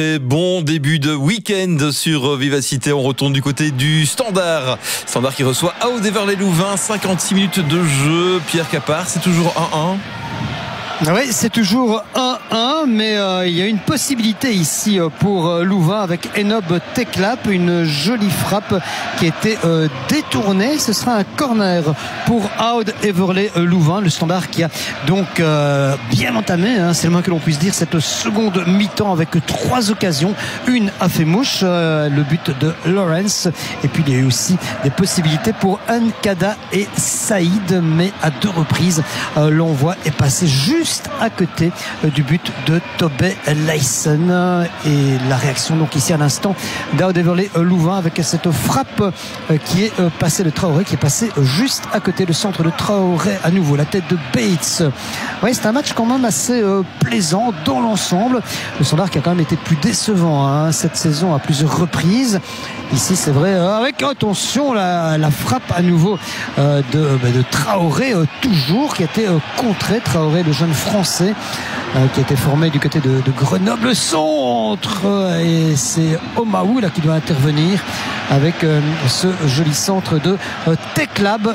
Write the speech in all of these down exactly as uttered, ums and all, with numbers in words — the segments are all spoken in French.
Et bon début de week-end sur Vivacité. On retourne du côté du Standard. Standard qui reçoit Aude-Heverlee-Louvain. cinquante-six minutes de jeu. Pierre Capard, c'est toujours un un. Oui, c'est toujours un un, mais euh, il y a une possibilité ici euh, pour euh, Louvain avec Enob Teclap, une jolie frappe qui a été euh, détournée. Ce sera un corner pour Aude-Heverlee-Louvain, le Standard qui a donc euh, bien entamé, hein, c'est le moins que l'on puisse dire, cette seconde mi-temps avec trois occasions. Une a fait mouche, euh, le but de Lawrence, et puis il y a eu aussi des possibilités pour Nkada et Saïd, mais à deux reprises euh, l'envoi est passé juste à côté du but de Tobey Lyson. Et la réaction donc ici à l'instant d'Aude-Heverlee-Louvain avec cette frappe qui est passée de Traoré, qui est passée juste à côté, le centre de Traoré à nouveau, la tête de Bates. Oui, c'est un match quand même assez euh, plaisant dans l'ensemble. Le Standard qui a quand même été plus décevant hein, cette saison à plusieurs reprises. Ici c'est vrai, euh, avec attention la, la frappe à nouveau euh, de, bah, de Traoré euh, toujours, qui a été euh, contré. Traoré, le jeune français euh, qui a été formé du côté de, de Grenoble centre, et c'est Omaou là qui doit intervenir avec euh, ce joli centre de euh, Teclab.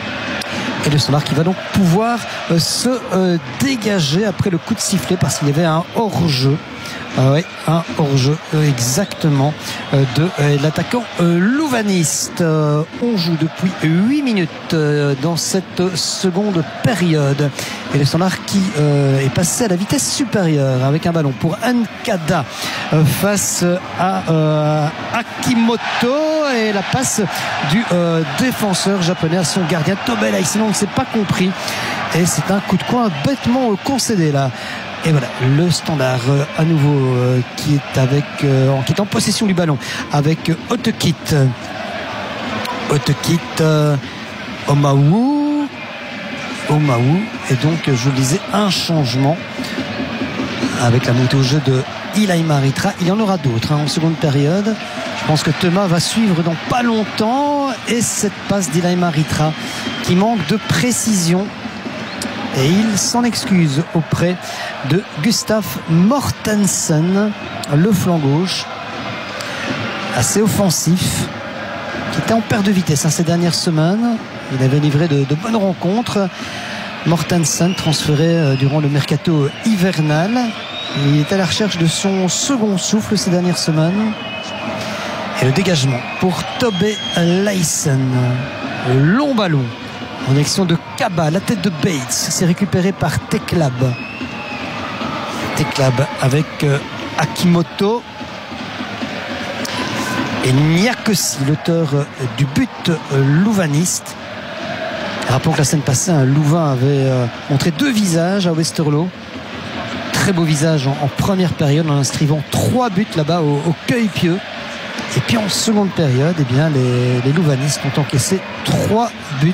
Et le Standard qui va donc pouvoir euh, se euh, dégager après le coup de sifflet parce qu'il y avait un hors-jeu. Ah ouais, un hors-jeu euh, exactement euh, de euh, l'attaquant euh, louvaniste. Euh, on joue depuis huit minutes euh, dans cette seconde période. Et le Standard qui euh, est passé à la vitesse supérieure avec un ballon pour Nkada euh, face à euh, Akimoto, et la passe du euh, défenseur japonais à son gardien Tobey Lyson. On ne s'est pas compris. Et c'est un coup de coin bêtement euh, concédé là. Et voilà, le Standard euh, à nouveau euh, qui est avec euh, qui est en possession du ballon avec euh, Otekit. Otekit, euh, Omaou, Omaou. Et donc je le disais, un changement avec la montée au jeu de Ilaï Maritra. Il y en aura d'autres hein, en seconde période. Je pense que Thomas va suivre dans pas longtemps. Et cette passe d'Ilaï Maritra qui manque de précision. Et il s'en excuse auprès de Gustav Mortensen, le flanc gauche, assez offensif, qui était en perte de vitesse hein, ces dernières semaines. Il avait livré de, de bonnes rencontres. Mortensen transféré euh, durant le mercato hivernal. Il est à la recherche de son second souffle ces dernières semaines. Et le dégagement pour Tobey Lyson. Le long ballon en direction de Kaba, la tête de Bates, c'est récupéré par Teclab. Teclab avec euh, Akimoto et Niakossi, l'auteur euh, du but euh, louvaniste. Rappelons que la semaine passée, un Louvain avait euh, montré deux visages à Westerlo. Très beau visage en, en première période en inscrivant trois buts là-bas au, au Cueil-Pieux. Et puis en seconde période, eh bien, les, les louvanistes ont encaissé trois buts.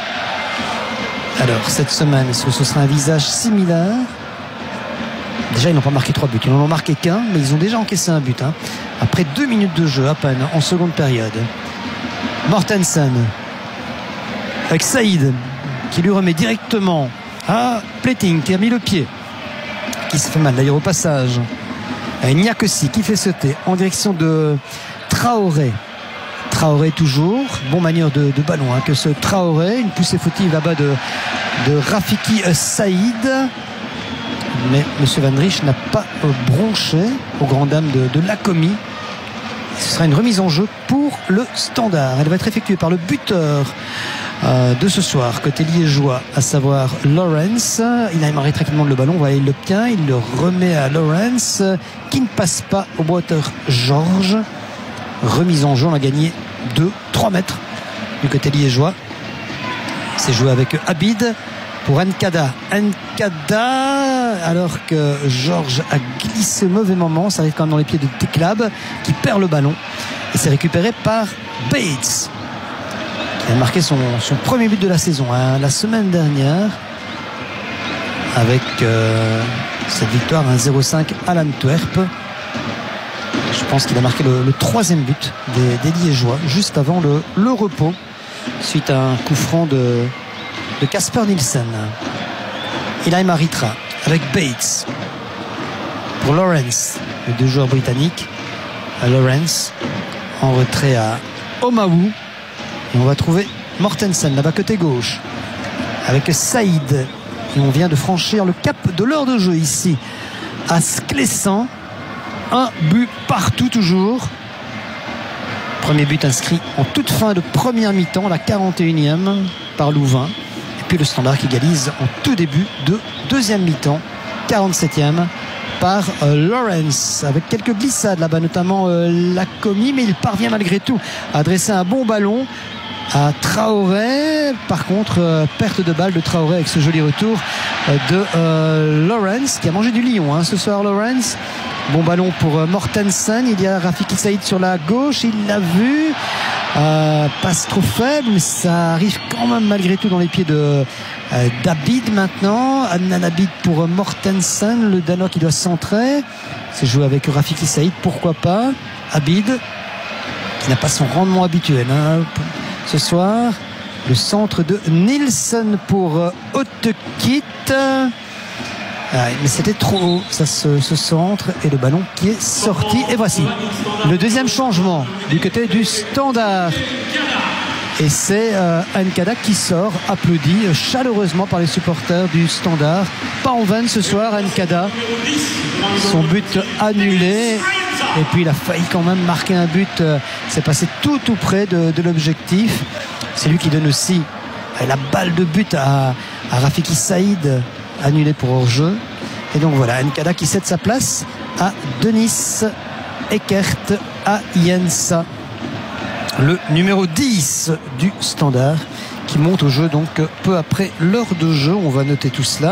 Alors cette semaine, est-ce que ce sera un visage similaire? Déjà ils n'ont pas marqué trois buts, ils n'en ont marqué qu'un, mais ils ont déjà encaissé un but hein, après deux minutes de jeu à peine en seconde période. Mortensen avec Saïd qui lui remet directement à Pletting qui a mis le pied, qui se fait mal d'ailleurs au passage. Et Niakossi qui fait sauter en direction de Traoré. Traoré toujours, bon manière de, de ballon hein, que ce Traoré, une poussée fautive là-bas de, de Rafiki Saïd, mais M. Van Rich n'a pas bronché aux grandes dames de, de Lacomi. Ce sera une remise en jeu pour le Standard. Elle va être effectuée par le buteur euh, de ce soir côté liégeois, à savoir Lawrence. Il a émarré tranquillement le ballon, voilà, il l'obtient, il le remet à Lawrence qui ne passe pas au boiteur Georges. Remise en jeu, on a gagné deux trois mètres du côté liégeois. C'est joué avec Abid pour Nkada. Nkada, alors que Georges a glissé au mauvais moment, ça arrive quand même dans les pieds de Teclab qui perd le ballon. Et c'est récupéré par Bates, qui a marqué son, son premier but de la saison hein, la semaine dernière avec euh, cette victoire un zéro cinq à l'Antwerp. Je pense qu'il a marqué le, le troisième but des, des Liégeois juste avant le, le repos suite à un coup franc de, de Kasper Nielsen. Ilaï Maritra avec Bates pour Lawrence. les deux joueurs britanniques. Lawrence en retrait à Omahu. Et on va trouver Mortensen là-bas côté gauche avec Saïd. Et on vient de franchir le cap de l'heure de jeu ici à Sclessin. Un but partout toujours. Premier but inscrit en toute fin de première mi-temps, la quarante et unième par Louvain. Et puis le Standard qui égalise en tout début de deuxième mi-temps, quarante-septième par euh, Lawrence, avec quelques glissades là-bas, notamment euh, la commis, mais il parvient malgré tout à adresser un bon ballon à Traoré. Par contre, euh, perte de balle de Traoré avec ce joli retour euh, de euh, Lawrence, qui a mangé du lion hein, ce soir. Lawrence, bon ballon pour euh, Mortensen. Il y a Rafiki Saïd sur la gauche, il l'a vu, euh, passe trop faible, mais ça arrive quand même malgré tout dans les pieds de euh, d'Abid maintenant. Adnan Abid pour euh, Mortensen, le Danois qui doit centrer. C'est joué avec Rafiki Saïd, pourquoi pas. Abid qui n'a pas son rendement habituel hein, ce soir. Le centre de Nielsen pour euh, Otekit. Ouais, mais c'était trop haut, ça ce, ce centre, et le ballon qui est sorti. Et voici le deuxième changement du côté du Standard. Et c'est euh, Nkada qui sort, applaudi chaleureusement par les supporters du Standard. Pas en vain ce soir, Nkada. Son but annulé. Et puis il a failli quand même marquer un but. Euh, c'est passé tout tout près de, de l'objectif. C'est lui qui donne aussi euh, la balle de but à, à Rafiki Saïd, annulé pour hors-jeu. Et donc voilà, Nkada qui cède sa place à Denis Eckert à Yensa, le numéro dix du Standard, qui monte au jeu donc peu après l'heure de jeu. On va noter tout cela.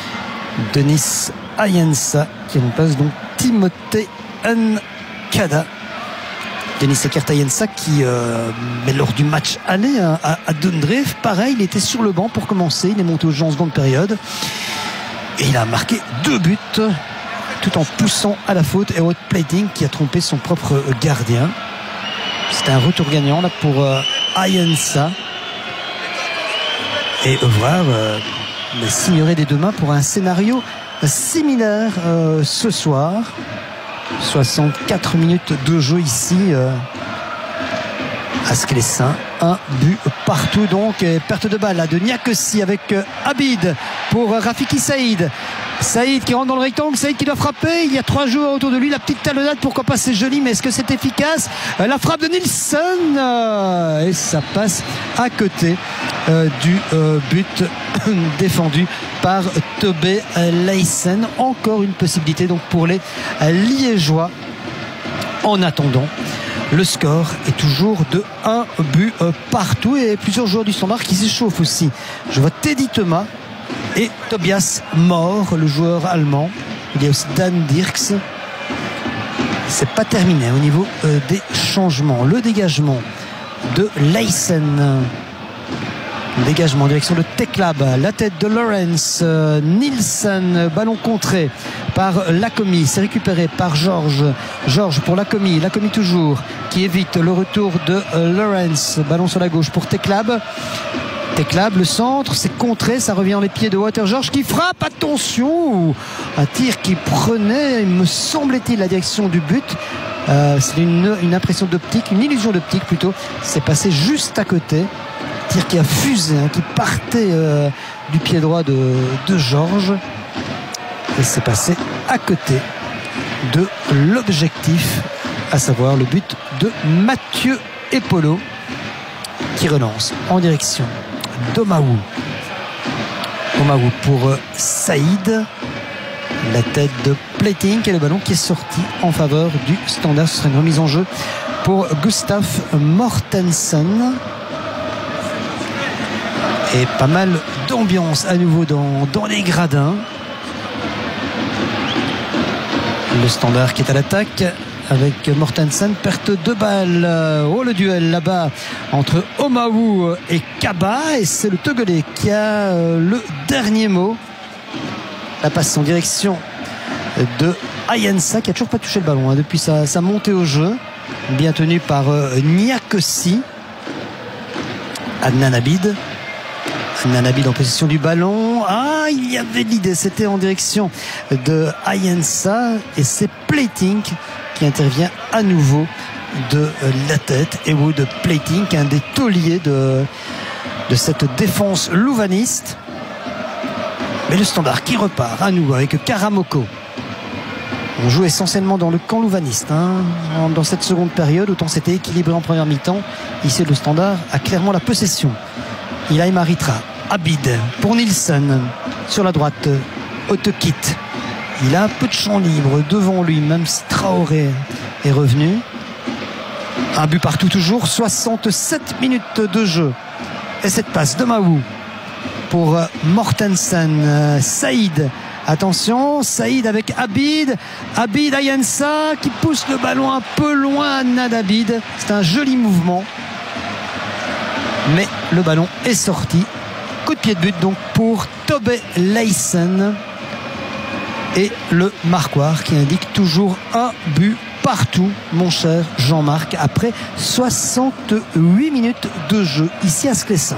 Denis Ayensa qui remplace donc Timothée Nkada. Denis Eckert Ayensa qui, euh, mais lors du match aller à, à Dundreef, pareil, il était sur le banc pour commencer. Il est monté au jeu en seconde période. Et il a marqué deux buts tout en poussant à la faute et au plating qui a trompé son propre gardien. C'était un retour gagnant là pour euh, Ayensa. Et voir euh, s'ignorer des deux mains pour un scénario similaire euh, ce soir. soixante-quatre minutes de jeu ici euh, à Sclessin. Un but partout donc. Et perte de balle là, de Niakossi avec euh, Abid pour euh, Rafiki Saïd. Saïd qui rentre dans le rectangle, Saïd qui doit frapper. Il y a trois joueurs autour de lui. La petite talonnade, pourquoi pas, c'est joli, mais est-ce que c'est efficace? euh, La frappe de Nielsen euh, et ça passe à côté euh, du euh, but défendu par Tobé Leisen. Encore une possibilité donc pour les Liégeois. En attendant, le score est toujours de un but partout et plusieurs joueurs du Standard qui s'échauffent aussi. Je vois Teddy Thomas et Tobias Mohr, le joueur allemand. Il y a aussi Dan Dirks. C'est pas terminé au niveau euh, des changements. Le dégagement de Leisen. Dégagement en direction de Teklab, la tête de Lawrence. euh, Nielsen, ballon contré par Lacomi, c'est récupéré par Georges. Georges pour Lacomi, Lacomi toujours qui évite le retour de euh, Lawrence. Ballon sur la gauche pour Teklab. Teklab, le centre, c'est contré, ça revient dans les pieds de Water George qui frappe. Attention, un tir qui prenait, me semblait-il, la direction du but. Euh, c'est une, une impression d'optique, une illusion d'optique plutôt. C'est passé juste à côté. Tir qui a fusé, hein, qui partait euh, du pied droit de, de Georges. Et c'est passé à côté de l'objectif, à savoir le but de Mathieu Epolo, qui relance en direction d'Omahu. Omahu pour euh, Saïd. La tête de Plating et le ballon qui est sorti en faveur du Standard. Ce serait une remise en jeu pour Gustav Mortensen. Et pas mal d'ambiance à nouveau dans, dans les gradins. Le Standard qui est à l'attaque avec Mortensen, perte de balle. Oh, le duel là-bas entre Omahu et Kaba, et c'est le Togolais qui a le dernier mot. La passe en direction de Ayensa qui a toujours pas touché le ballon hein, depuis sa, sa montée au jeu. Bien tenu par euh, Niakossi. Adnan Abid. Adnan Abid en possession du ballon. Ah, il y avait l'idée, c'était en direction de Ayensa et c'est Plating qui intervient à nouveau de la tête. Et Wood Plating, un des tauliers de, de cette défense louvaniste. Mais le Standard qui repart à nouveau avec Karamoko. On joue essentiellement dans le camp louvaniste hein, dans cette seconde période. Autant c'était équilibré en première mi-temps. Ici le Standard a clairement la possession. Il a Maritra, Abid pour Nielsen sur la droite. Otokit. Il a un peu de champ libre devant lui, même si Traoré est revenu. Un but partout toujours, soixante-sept minutes de jeu. Et cette passe de Mahou pour Mortensen. Saïd, attention, Saïd avec Abid. Abid Ayensa qui pousse le ballon un peu loin à Nadabid. C'est un joli mouvement. Mais le ballon est sorti. Coup de pied de but donc pour Tobe Leysen. Et le marquoir qui indique toujours un but partout, mon cher Jean-Marc, après soixante-huit minutes de jeu ici à Sclessin.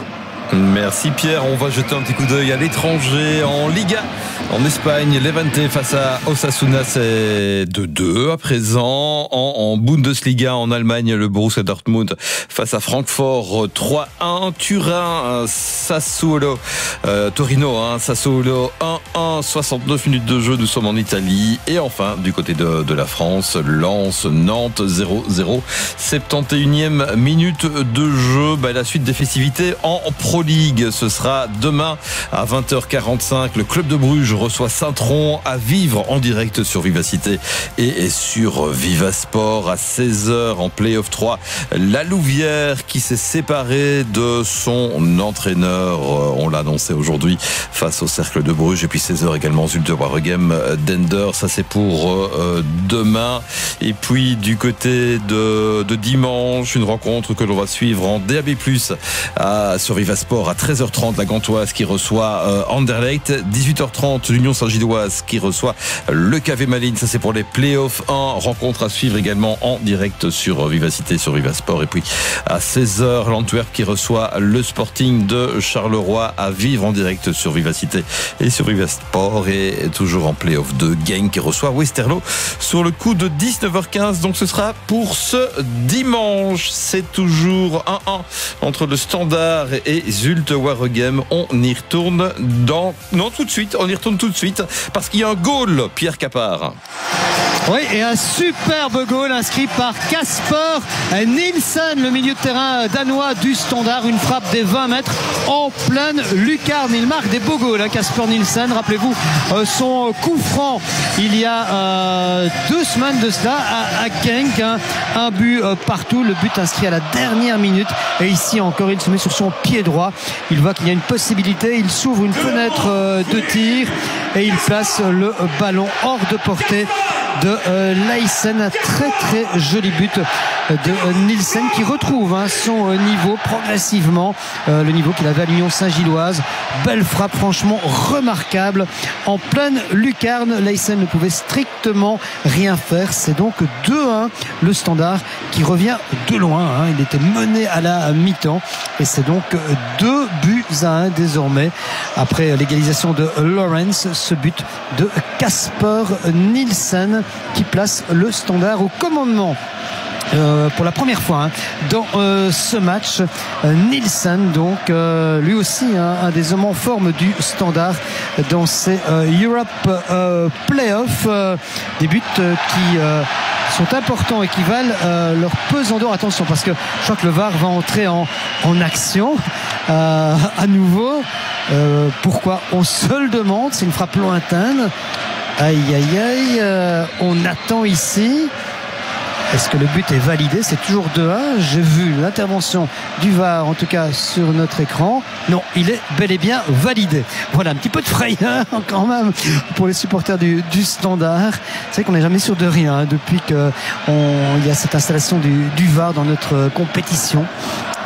Merci Pierre, on va jeter un petit coup d'œil à l'étranger en Liga. En Espagne, Levante face à Osasuna, c'est deux deux à présent. En, en Bundesliga, en Allemagne, le Borussia Dortmund face à Francfort, trois un. Turin, Sassuolo, euh, Torino, hein, Sassuolo, un un, soixante-neuf minutes de jeu, nous sommes en Italie. Et enfin, du côté de, de la France, Lens, Nantes, zéro zéro. septante et unième minute de jeu. Bah, la suite des festivités en Pro League, ce sera demain à vingt heures quarante-cinq. Le club de Bruges reçoit Saint-Tron à vivre en direct sur Vivacité et sur Vivasport. À seize heures en Play-off trois, la Louvière qui s'est séparée de son entraîneur, on l'a annoncé aujourd'hui, face au Cercle de Bruges. Et puis seize heures également Zulte Waregem d'Ender, ça c'est pour euh, demain. Et puis du côté de, de dimanche, une rencontre que l'on va suivre en D A B plus, à, sur Vivasport à treize heures trente, la Gantoise qui reçoit euh, Anderlecht. Dix-huit heures trente, l'Union Saint-Gilloise qui reçoit le K V Malines. Ça c'est pour les Play-off un. Rencontre à suivre également en direct sur Vivacité, sur Vivasport. Et puis à seize heures, l'Antwerp qui reçoit le Sporting de Charleroi à vivre en direct sur Vivacité et sur Vivasport. Et toujours en Play-off deux, Genk qui reçoit Westerlo sur le coup de dix-neuf heures quinze. Donc ce sera pour ce dimanche. C'est toujours un un entre le Standard et Zulte Waregem. On y retourne dans... Non, tout de suite. On y retourne tout de suite parce qu'il y a un goal, Pierre Capard. Oui, et un superbe goal inscrit par Kasper Nielsen, le milieu de terrain danois du Standard. Une frappe des vingt mètres en pleine lucarne. Il marque des beaux goals, hein, Kasper Nielsen. Rappelez-vous euh, son coup franc il y a euh, deux semaines de cela à, à Genk. Hein, un but euh, partout. Le but inscrit à la dernière minute. Et ici encore, il se met sur son pied droit. Il voit qu'il y a une possibilité. Il s'ouvre une fenêtre euh, de tir et il place le ballon hors de portée de euh, Leysen. Un très très joli but de euh, Nielsen qui retrouve hein, son euh, niveau progressivement, euh, le niveau qu'il avait à l'Union Saint-Gilloise. Belle frappe franchement remarquable en pleine lucarne. Leysen ne pouvait strictement rien faire. C'est donc deux un, le Standard qui revient de loin, hein. Il était mené à la mi-temps et c'est donc deux buts à un désormais après l'égalisation de Lawrence. Ce but de Kasper Nielsen qui place le Standard au commandement Euh, pour la première fois hein, dans euh, ce match. euh, Nielsen donc euh, lui aussi hein, un des hommes en forme du Standard dans ces euh, Europe euh, Playoff, euh, des buts euh, qui euh, sont importants et qui valent euh, leur pesant d'or. Attention parce que je crois que le V A R va entrer en, en action euh, à nouveau. Euh, pourquoi on se le demande, c'est une frappe lointaine. Aïe aïe aïe, euh, on attend ici. Est-ce que le but est validé? C'est toujours deux un. J'ai vu l'intervention du V A R, en tout cas sur notre écran. Non, il est bel et bien validé. Voilà, un petit peu de frayeur quand même pour les supporters du, du Standard. C'est vrai qu'on n'est jamais sûr de rien hein, depuis qu'il y a cette installation du, du V A R dans notre compétition.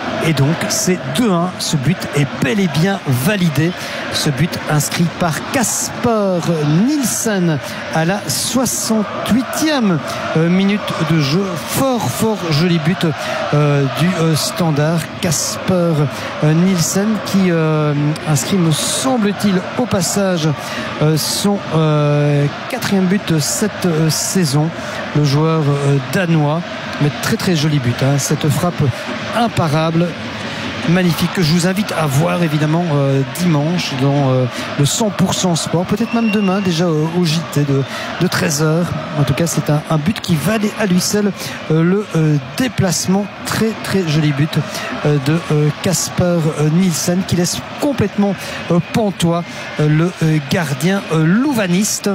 Et donc c'est deux un, ce but est bel et bien validé. Ce but inscrit par Kasper Nielsen à la soixante-huitième minute de jeu. Fort fort joli but euh, du euh, Standard. Kasper euh, Nielsen qui euh, inscrit, me semble-t-il, au passage euh, son euh, quatrième but cette euh, saison. Le joueur euh, danois. Mais très très joli but, hein. Cette frappe imparable, magnifique, que je vous invite à voir évidemment euh, dimanche dans euh, le cent pour cent sport, peut-être même demain déjà euh, au J T de, de treize heures. En tout cas c'est un, un but qui valait à lui seul euh, le euh, déplacement. Très très joli but euh, de Kasper euh, Nielsen qui laisse complètement euh, pantois euh, le euh, gardien euh, louvaniste.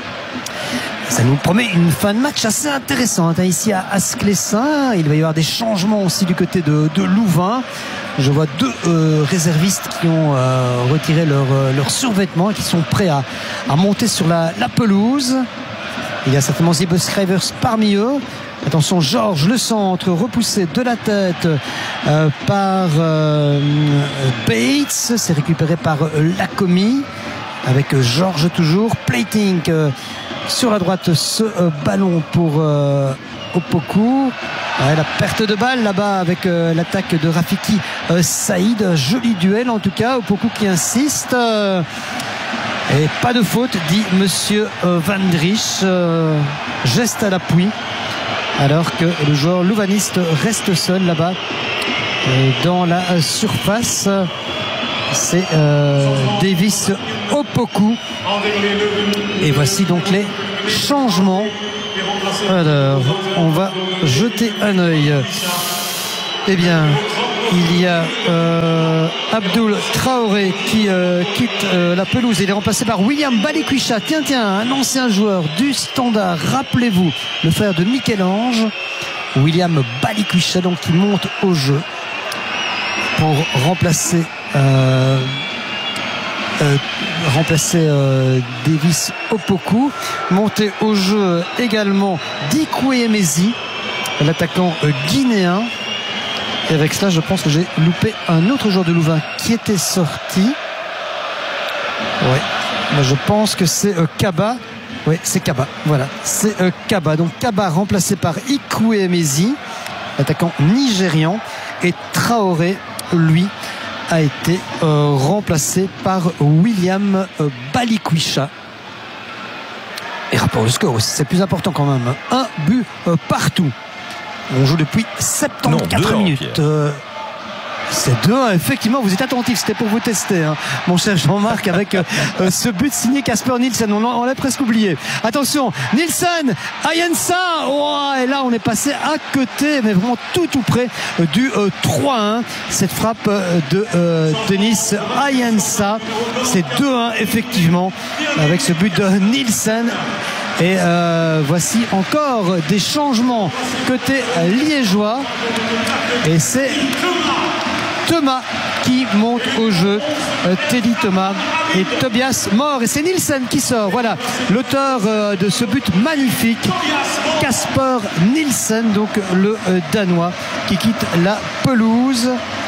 Ça nous promet une fin de match assez intéressante, hein, ici à Asclessin. Il va y avoir des changements aussi du côté de, de Louvain. Je vois deux euh, réservistes qui ont euh, retiré leurs leur survêtements et qui sont prêts à, à monter sur la, la pelouse. Il y a certainement Ziebeschrijvers parmi eux. Attention, Georges, le centre, repoussé de la tête euh, par euh, Bates. C'est récupéré par euh, Lacomie. Avec euh, Georges toujours. Plating euh, sur la droite, ce euh, ballon pour euh, Opoku. Ouais, la perte de balle là-bas avec euh, l'attaque de Rafiki euh, Saïd. Joli duel en tout cas. Opoku qui insiste. Euh, et pas de faute, dit monsieur euh, Van Driesch. Euh, geste à l'appui. Alors que le joueur louvaniste reste seul là-bas euh, dans la euh, surface. C'est euh, Davis Opoku. Et voici donc les changements. Alors, on va jeter un œil. Eh bien, il y a euh, Abdoul Traoré qui euh, quitte euh, la pelouse. Il est remplacé par William Balikwisha. Tiens, tiens, un ancien joueur du Standard. Rappelez-vous, le frère de Michel-Ange. William Balikwisha, donc, qui monte au jeu pour remplacer euh, euh, remplacer euh, Davis Opoku. Monté au jeu également Dikwe Emezi, l'attaquant euh, guinéen. Et avec cela, je pense que j'ai loupé un autre joueur de Louvain qui était sorti. Ouais, mais je pense que c'est euh, Kaba. Oui, c'est Kaba. Voilà, c'est euh, Kaba. Donc Kaba remplacé par Dikwe Emezi, l'attaquant nigérian, et Traoré, lui, a été euh, remplacé par William euh, Balikwisha. Et rapport au score aussi, c'est plus important quand même. Un but euh, partout. On joue depuis soixante-quatorze minutes. Euh, c'est deux un, effectivement, vous êtes attentifs, c'était pour vous tester, hein, mon cher Jean-Marc, avec euh, ce but signé Kasper Nielsen. On, on l'a presque oublié. Attention, Nielsen, Ayensa, oh, et là on est passé à côté, mais vraiment tout tout près euh, du euh, trois un. Cette frappe euh, de euh, Denis Ayensa, c'est deux un effectivement, avec ce but de Nielsen. Et euh, voici encore des changements côté liégeois. Et c'est Thomas qui monte au jeu. Euh, Teddy Thomas et Tobias Mohr. Et c'est Nielsen qui sort. Voilà, l'auteur euh, de ce but magnifique, Kasper Nielsen, donc le euh, Danois, qui quitte la pelouse.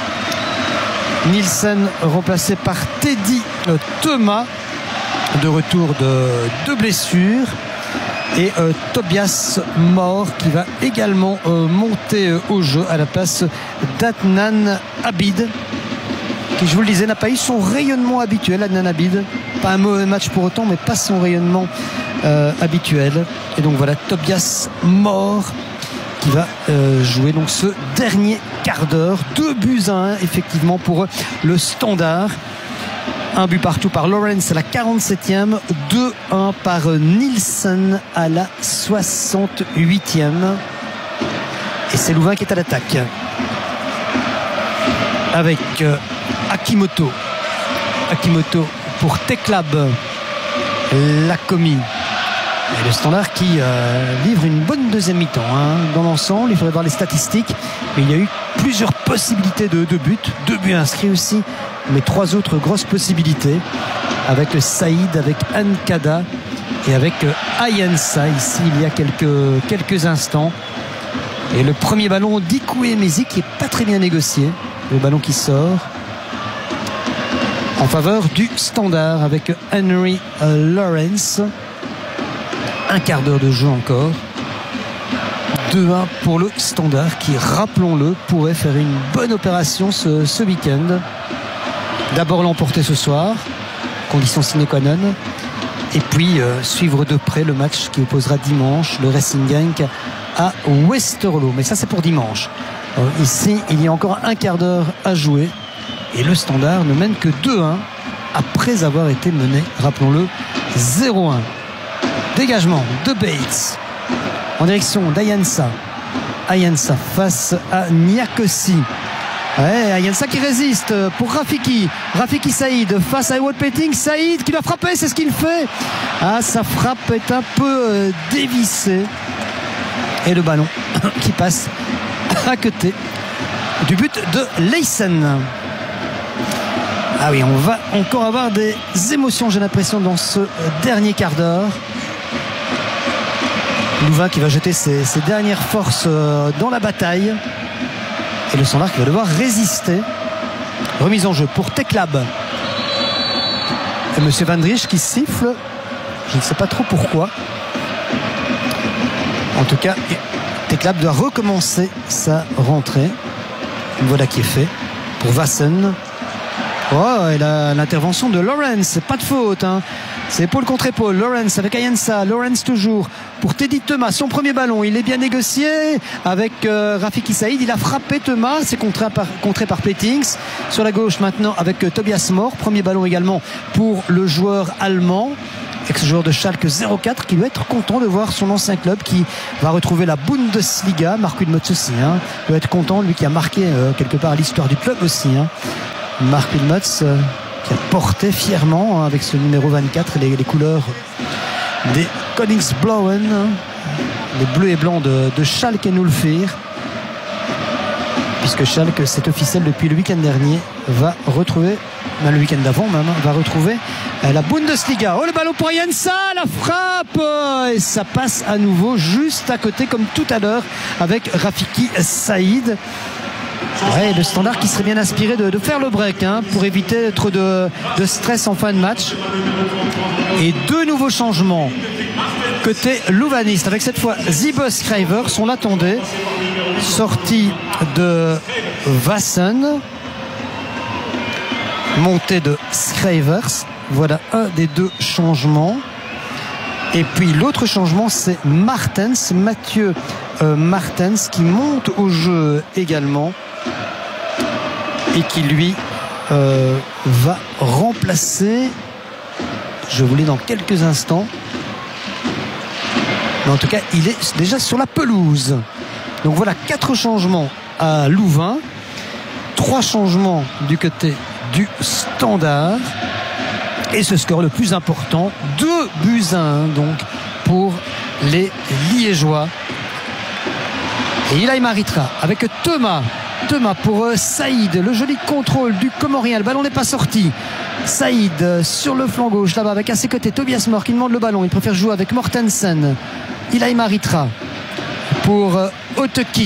Nielsen remplacé par Teddy euh, Thomas, de retour de, de blessure. Et euh, Tobias Mohr qui va également euh, monter euh, au jeu à la place d'Adnan Abid, qui, je vous le disais, n'a pas eu son rayonnement habituel. Adnan Abid, pas un mauvais match pour autant, mais pas son rayonnement euh, habituel. Et donc voilà, Tobias Mohr qui va euh, jouer donc ce dernier quart d'heure. Deux buts à un effectivement pour le Standard. Un but partout par Lawrence à la quarante-septième, deux un par Nielsen à la soixante-huitième. Et c'est Louvain qui est à l'attaque. Avec euh, Akimoto. Akimoto pour Teklab. Lacomie. Et le Standard qui euh, livre une bonne deuxième mi-temps, hein. Dans l'ensemble, il faudrait voir les statistiques. Mais il y a eu plusieurs possibilités de, de buts. Deux buts inscrits aussi. Mais trois autres grosses possibilités. Avec Saïd, avec Ankada et avec Ayensa. Ici, il y a quelques, quelques instants. Et le premier ballon d'Ikouemezi qui est pas très bien négocié. Le ballon qui sort en faveur du Standard avec Henry Lawrence. Un quart d'heure de jeu encore. deux un pour le Standard qui, rappelons-le, pourrait faire une bonne opération ce, ce week-end. D'abord l'emporter ce soir, condition sine qua non, et puis euh, suivre de près le match qui opposera dimanche le Racing Genk à Westerlo. Mais ça, c'est pour dimanche. Alors, ici, il y a encore un quart d'heure à jouer et le Standard ne mène que deux un après avoir été mené, rappelons-le, zéro un. Dégagement de Bates en direction d'Ayansa. Ayansa face à Niakosi. Ouais, Ayansa qui résiste pour Rafiki. Rafiki Saïd face à Ewout Petting. Saïd qui doit frapper, c'est ce qu'il fait. Ah, sa frappe est un peu euh, dévissée. Et le ballon qui passe à côté du but de Leysen. Ah oui, on va encore avoir des émotions, j'ai l'impression, dans ce dernier quart d'heure. Louvain qui va jeter ses, ses dernières forces dans la bataille. Et le Standard qui va devoir résister. Remise en jeu pour Teklab. Et Monsieur Van Driesch qui siffle. Je ne sais pas trop pourquoi. En tout cas, Teklab doit recommencer sa rentrée. Voilà qui est fait pour Vassen. Oh, et l'intervention de Lawrence, pas de faute, hein. C'est épaule contre épaule. Lawrence avec Ayansa. Lawrence toujours pour Teddy Thomas. Son premier ballon, il est bien négocié avec euh, Rafiki Saïd. Il a frappé Thomas. C'est contré par, contré par Pettings. Sur la gauche maintenant avec euh, Tobias Moore. Premier ballon également pour le joueur allemand, ex-joueur de Schalke zéro quatre, qui doit être content de voir son ancien club qui va retrouver la Bundesliga. Marc Wilmots aussi, hein. Il doit être content, lui qui a marqué euh, quelque part l'histoire du club aussi, hein. Marc Wilmots euh, qui a porté fièrement, hein, avec ce numéro vingt-quatre les, les couleurs des Koningsblauen, les bleus et blancs de, de Schalke null vier, puisque Schalke, c'est officiel depuis le week-end dernier, va retrouver, ben le week-end d'avant même, va retrouver la Bundesliga. Oh, le ballon pour Ayansa, la frappe, et ça passe à nouveau juste à côté comme tout à l'heure avec Rafiki Saïd. Ouais, le Standard qui serait bien inspiré de, de faire le break, hein, pour éviter trop de, de stress en fin de match. Et deux nouveaux changements côté louvaniste, avec cette fois Zibos Schrijvers, on l'attendait, sortie de Vassen, montée de Schrijvers. Voilà un des deux changements. Et puis l'autre changement, c'est Martens, Mathieu euh, Martens, qui monte au jeu également et qui lui euh, va remplacer, je vous lis dans quelques instants, mais en tout cas il est déjà sur la pelouse. Donc voilà, quatre changements à Louvain, trois changements du côté du Standard, et ce score le plus important, deux buts à un donc pour les Liégeois. Et Ilaï Maritra avec Thomas. Thomas pour Saïd, le joli contrôle du Comorien, le ballon n'est pas sorti. Saïd sur le flanc gauche là-bas avec à ses côtés Tobias Moore qui demande le ballon, il préfère jouer avec Mortensen. Ilaï Maritra pour Otekit.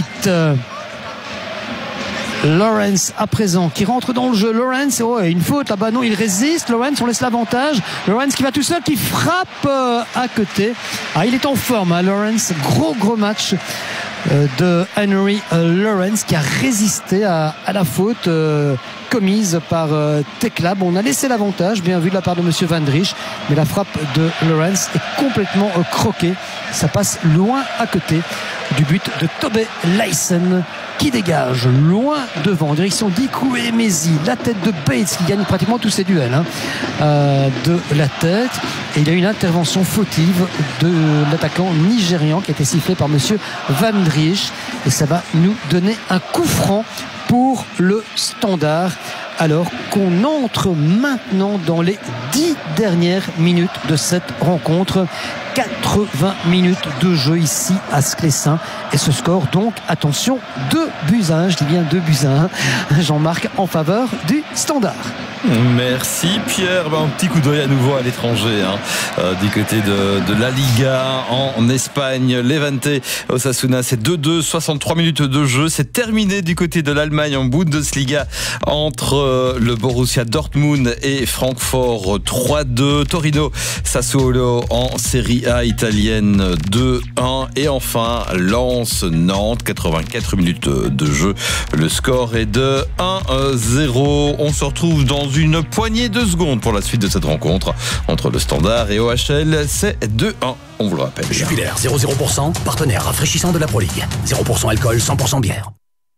Lawrence à présent qui rentre dans le jeu. Lawrence, oh, une faute là-bas, non, il résiste. Lawrence, on laisse l'avantage. Lawrence qui va tout seul, qui frappe à côté. Ah, il est en forme, hein, Lawrence. Gros gros match de Henry Lawrence qui a résisté à, à la faute euh, commise par euh, Teklab. On a laissé l'avantage, bien vu de la part de Monsieur Van Driesch, mais la frappe de Lawrence est complètement euh, croquée. Ça passe loin à côté du but de Tobe Leysen qui dégage loin devant en direction d'Ikouemezi, la tête de Bates qui gagne pratiquement tous ses duels, hein, euh, de la tête, et il y a une intervention fautive de l'attaquant nigérian qui a été sifflé par Monsieur Van Driesch, et ça va nous donner un coup franc pour le Standard, alors qu'on entre maintenant dans les dix dernières minutes de cette rencontre. quatre-vingts minutes de jeu ici à Sclessin, et ce score donc, attention, deux buts à un, je dis bien deux buts à un, Jean-Marc, en faveur du Standard. Merci Pierre. Ben, un petit coup d'œil à nouveau à l'étranger, hein. euh, du côté de, de la Liga en, en Espagne. Levante Osasuna, c'est deux deux, soixante-trois minutes de jeu. C'est terminé du côté de l'Allemagne en Bundesliga entre euh, le Borussia Dortmund et Francfort, trois deux. Torino Sassuolo en Serie A italienne, deux un. Et enfin Lens Nantes, quatre-vingt-quatre minutes de jeu. Le score est de un zéro. On se retrouve dans une poignée de secondes pour la suite de cette rencontre entre le Standard et O H L. C'est deux un, on vous le rappelle. Jupiler, zéro zéro pour cent, partenaire rafraîchissant de la Pro League. zéro pour cent alcool, cent pour cent bière.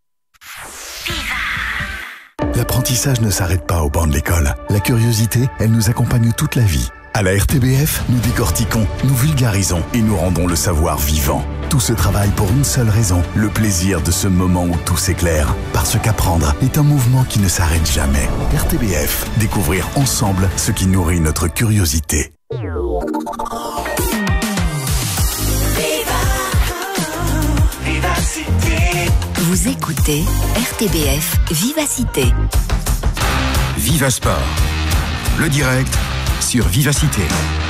L'apprentissage ne s'arrête pas au banc de l'école. La curiosité, elle nous accompagne toute la vie. À la R T B F, nous décortiquons, nous vulgarisons et nous rendons le savoir vivant. Tout ce travail pour une seule raison, le plaisir de ce moment où tout s'éclaire. Parce qu'apprendre est un mouvement qui ne s'arrête jamais. R T B F, découvrir ensemble ce qui nourrit notre curiosité. Vous écoutez R T B F Vivacité. Viva Sport, le direct sur Vivacité.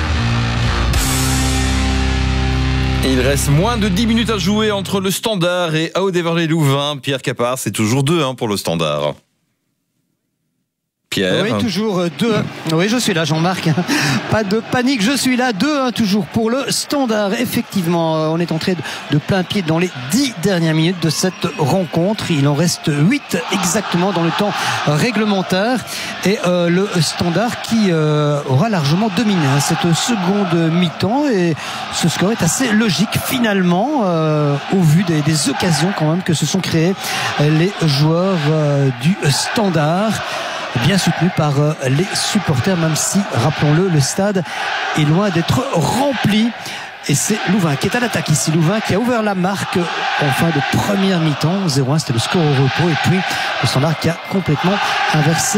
Il reste moins de dix minutes à jouer entre le Standard et Aude-Heverlee-Louvain. Pierre Capard, c'est toujours deux un pour le Standard. Pierre. Oui, toujours deux un. Oui, je suis là, Jean-Marc. Pas de panique, je suis là. deux un toujours pour le Standard. Effectivement, on est entré de plein pied dans les dix dernières minutes de cette rencontre. Il en reste huit exactement dans le temps réglementaire. Et euh, le Standard qui euh, aura largement dominé hein, cette seconde mi-temps. Et ce score est assez logique finalement, euh, au vu des, des occasions quand même que se sont créées les joueurs euh, du Standard. Bien soutenu par les supporters, même si, rappelons-le, le stade est loin d'être rempli. Et c'est Louvain qui est à l'attaque ici. Louvain qui a ouvert la marque en fin de première mi-temps. zéro un, c'était le score au repos. Et puis le Standard qui a complètement inversé